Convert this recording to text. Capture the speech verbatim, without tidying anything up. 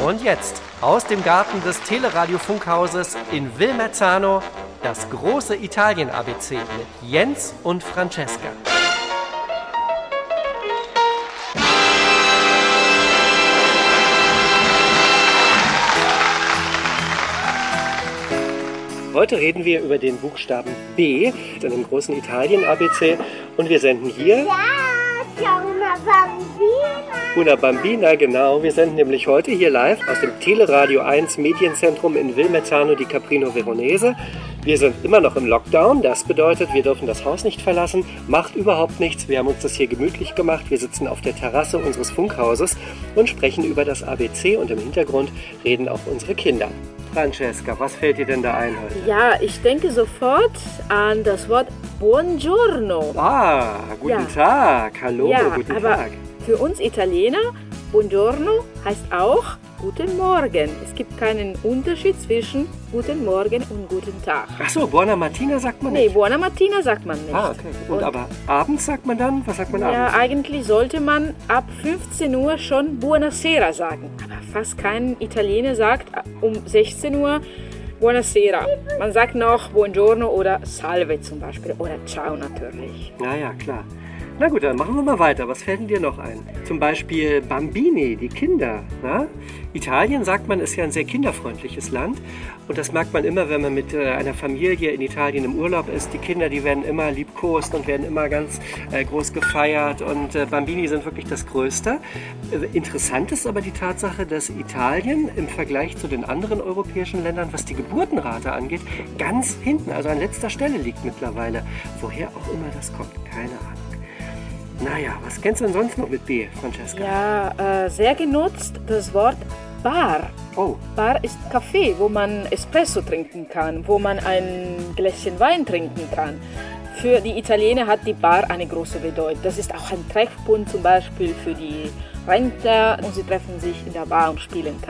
Und jetzt aus dem Garten des Teleradio-Funkhauses in Wilmerzano das große Italien-A B C mit Jens und Francesca. Heute reden wir über den Buchstaben B in dem großen Italien-A B C und wir senden hier... Ja, c'è una bambina. Una Bambina, genau. Wir senden nämlich heute hier live aus dem Teleradio eins Medienzentrum in Wilmerzano di Caprino Veronese. Wir sind immer noch im Lockdown, das bedeutet, wir dürfen das Haus nicht verlassen, macht überhaupt nichts. Wir haben uns das hier gemütlich gemacht. Wir sitzen auf der Terrasse unseres Funkhauses und sprechen über das A B C und im Hintergrund reden auch unsere Kinder. Francesca, was fällt dir denn da ein heute? Ja, ich denke sofort an das Wort Buongiorno. Ah, guten Ja. Tag, hallo, ja, guten aber Tag. für uns Italiener, Buongiorno heißt auch Guten Morgen. Es gibt keinen Unterschied zwischen Guten Morgen und Guten Tag. Ach so, Buona Mattina sagt man Nee, nicht? Buona Mattina sagt man nicht. Ah, okay. Und, Und- aber abends sagt man dann? Was sagt man Ja, abends? eigentlich sollte man ab fünfzehn Uhr schon Buonasera sagen. Aber fast kein Italiener sagt um sechzehn Uhr Buonasera. Man sagt noch Buongiorno oder Salve zum Beispiel oder Ciao natürlich. Ja, ja, klar. Na gut, dann machen wir mal weiter. Was fällt denn dir noch ein? Zum Beispiel Bambini, die Kinder. Na? Italien, sagt man, ist ja ein sehr kinderfreundliches Land. Und das merkt man immer, wenn man mit äh, einer Familie in Italien im Urlaub ist. Die Kinder, die werden immer liebkost und werden immer ganz äh, groß gefeiert. Und äh, Bambini sind wirklich das Größte. Äh, interessant ist aber die Tatsache, dass Italien im Vergleich zu den anderen europäischen Ländern, was die Geburtenrate angeht, ganz hinten, also an letzter Stelle liegt mittlerweile. Woher auch immer das kommt, keine Ahnung. Naja, was kennst du denn sonst noch mit B, Francesca? Ja, äh, sehr genutzt das Wort Bar. Oh, Bar ist Kaffee, wo man Espresso trinken kann, wo man ein Gläschen Wein trinken kann. Für die Italiener hat die Bar eine große Bedeutung. Das ist auch ein Treffpunkt zum Beispiel für die Rentner und sie treffen sich in der Bar und spielen